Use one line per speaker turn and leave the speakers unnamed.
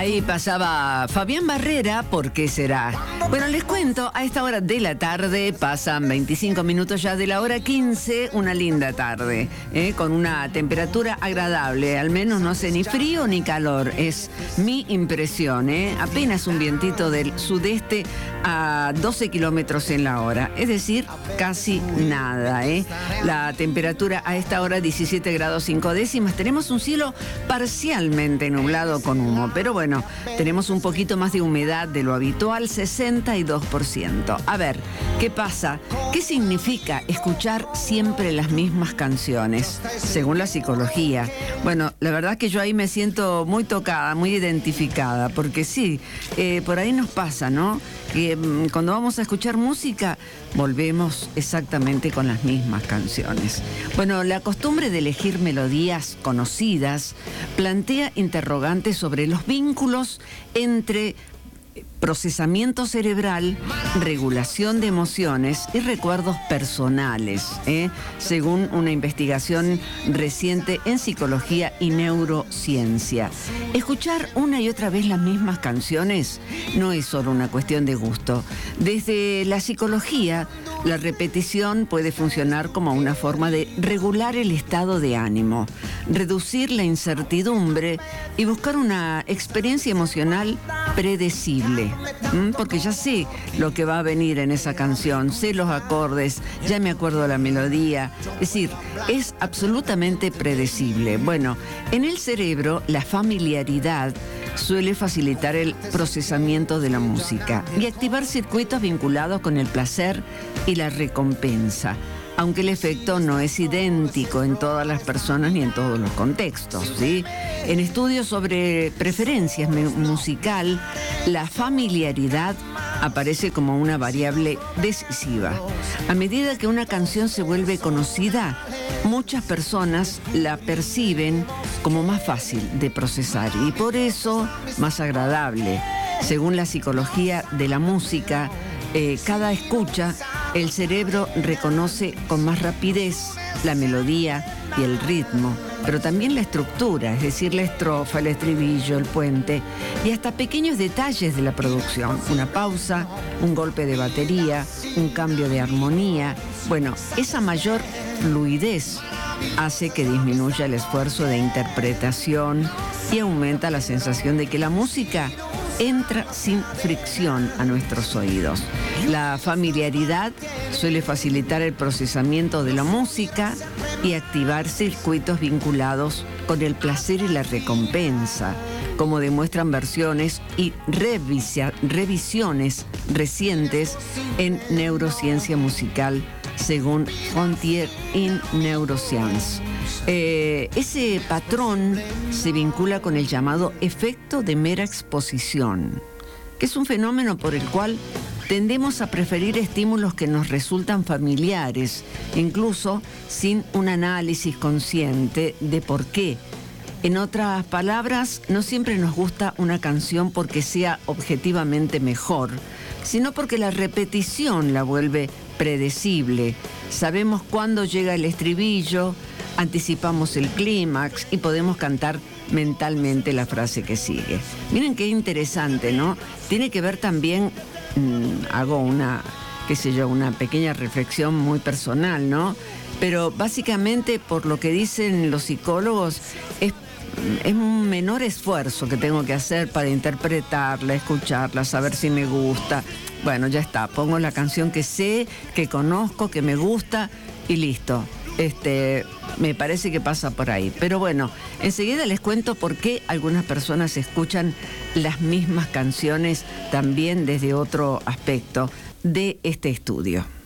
Ahí pasaba Fabián Barrera, ¿por qué será? Bueno, les cuento, a esta hora de la tarde pasan 25 minutos ya de la hora 15, una linda tarde, con una temperatura agradable, al menos no hace ni frío ni calor, es mi impresión, apenas un vientito del sudeste a 12 kilómetros en la hora, es decir, casi nada, La temperatura a esta hora 17 grados 5 décimas, tenemos un cielo parcialmente nublado con humo, pero bueno, tenemos un poquito más de humedad de lo habitual, 62%. A ver, ¿qué pasa? ¿Qué significa escuchar siempre las mismas canciones? Según la psicología. Bueno, la verdad que yo ahí me siento muy tocada, muy identificada, porque sí, por ahí nos pasa, ¿no? Que cuando vamos a escuchar música, volvemos exactamente con las mismas canciones. Bueno, la costumbre de elegir melodías conocidas plantea interrogantes sobre los vínculos entre procesamiento cerebral, regulación de emociones y recuerdos personales, según una investigación reciente en psicología y neurociencia. Escuchar una y otra vez las mismas canciones no es solo una cuestión de gusto. Desde la psicología, la repetición puede funcionar como una forma de regular el estado de ánimo, reducir la incertidumbre y buscar una experiencia emocional predecible. Porque ya sé lo que va a venir en esa canción, sé los acordes, ya me acuerdo la melodía. Es decir, es absolutamente predecible. Bueno, en el cerebro la familiaridad suele facilitar el procesamiento de la música y activar circuitos vinculados con el placer y la recompensa, aunque el efecto no es idéntico en todas las personas ni en todos los contextos, ¿sí? En estudios sobre preferencias musical, la familiaridad aparece como una variable decisiva. A medida que una canción se vuelve conocida, muchas personas la perciben como más fácil de procesar y por eso más agradable. Según la psicología de la música, cada escucha, el cerebro reconoce con más rapidez la melodía y el ritmo, pero también la estructura, es decir, la estrofa, el estribillo, el puente y hasta pequeños detalles de la producción. Una pausa, un golpe de batería, un cambio de armonía. Bueno, esa mayor fluidez hace que disminuya el esfuerzo de interpretación y aumenta la sensación de que la música entra sin fricción a nuestros oídos. La familiaridad suele facilitar el procesamiento de la música y activar circuitos vinculados con el placer y la recompensa, como demuestran versiones y revisiones recientes en neurociencia musical, según Frontier in Neuroscience. Ese patrón se vincula con el llamado efecto de mera exposición, que es un fenómeno por el cual tendemos a preferir estímulos que nos resultan familiares, incluso sin un análisis consciente de por qué. En otras palabras, no siempre nos gusta una canción porque sea objetivamente mejor, sino porque la repetición la vuelve predecible. Sabemos cuándo llega el estribillo, anticipamos el clímax y podemos cantar mentalmente la frase que sigue. Miren qué interesante, ¿no? Tiene que ver también, hago una pequeña reflexión muy personal, ¿no? Pero básicamente, por lo que dicen los psicólogos, es un menor esfuerzo que tengo que hacer para interpretarla, escucharla, saber si me gusta. Bueno, ya está, pongo la canción que sé, que conozco, que me gusta y listo. Me parece que pasa por ahí. Pero bueno, enseguida les cuento por qué algunas personas escuchan las mismas canciones también desde otro aspecto de este estudio.